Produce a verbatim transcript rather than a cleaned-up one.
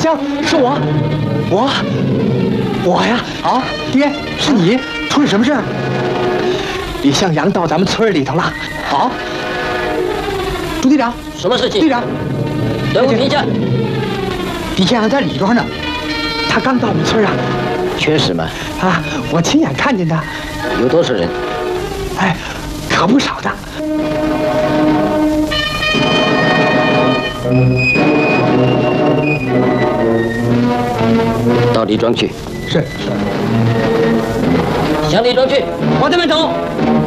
香，是我，我，我呀！啊，爹，是你，出了什么事儿？李向阳到咱们村里头了。好，朱队长， 什么事情？ 队长， 队伍停下。 李向阳在里庄呢，他刚到我们村啊。 缺什么？ 啊，我亲眼看见他。 有多少人？ 哎，可不少的。 到李庄去。 是是。 向李庄去，往这边走。